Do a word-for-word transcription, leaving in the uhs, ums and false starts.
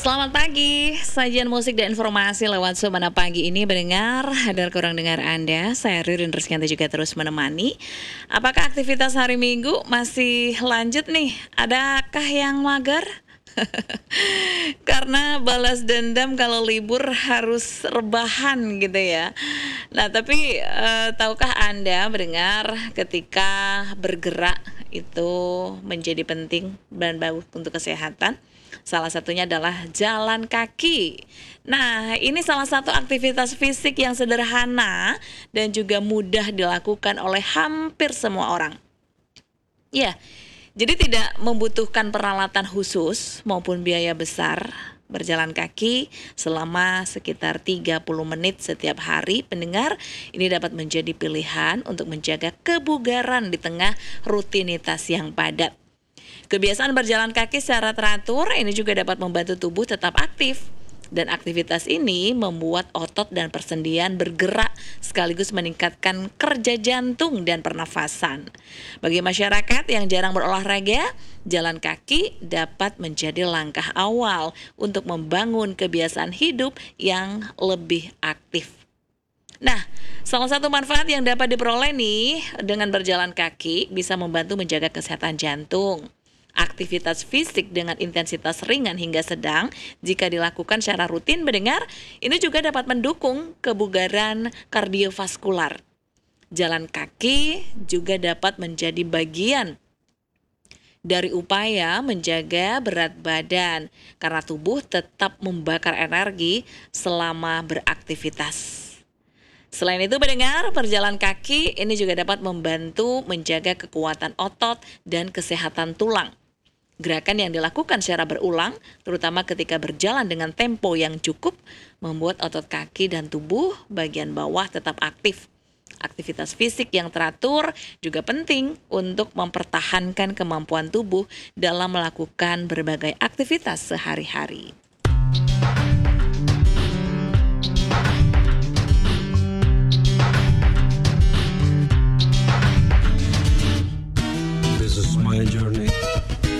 Selamat pagi, sajian musik dan informasi lewat Sumana Pagi ini mendengar, hadir kurang dengar Anda. Saya Ririn Rizkyanti juga terus menemani. Apakah aktivitas hari Minggu masih lanjut nih? Adakah yang mager? Karena balas dendam kalau libur harus rebahan gitu ya. Nah tapi eh, tahukah Anda mendengar ketika bergerak itu menjadi penting dan bagus untuk kesehatan? Salah satunya adalah jalan kaki. Nah, ini salah satu aktivitas fisik yang sederhana dan juga mudah dilakukan oleh hampir semua orang. Ya, jadi tidak membutuhkan peralatan khusus maupun biaya besar. Berjalan kaki selama sekitar tiga puluh menit setiap hari, pendengar, ini dapat menjadi pilihan untuk menjaga kebugaran di tengah rutinitas yang padat. Kebiasaan berjalan kaki secara teratur ini juga dapat membantu tubuh tetap aktif. Dan aktivitas ini membuat otot dan persendian bergerak sekaligus meningkatkan kerja jantung dan pernafasan. Bagi masyarakat yang jarang berolahraga, jalan kaki dapat menjadi langkah awal untuk membangun kebiasaan hidup yang lebih aktif. Nah, salah satu manfaat yang dapat diperoleh nih dengan berjalan kaki bisa membantu menjaga kesehatan jantung. Aktivitas fisik dengan intensitas ringan hingga sedang jika dilakukan secara rutin mendengar, ini juga dapat mendukung kebugaran kardiovaskular. Jalan kaki juga dapat menjadi bagian dari upaya menjaga berat badan karena tubuh tetap membakar energi selama beraktivitas. Selain itu mendengar, berjalan kaki ini juga dapat membantu menjaga kekuatan otot dan kesehatan tulang. Gerakan yang dilakukan secara berulang, terutama ketika berjalan dengan tempo yang cukup, membuat otot kaki dan tubuh bagian bawah tetap aktif. Aktivitas fisik yang teratur juga penting untuk mempertahankan kemampuan tubuh dalam melakukan berbagai aktivitas sehari-hari.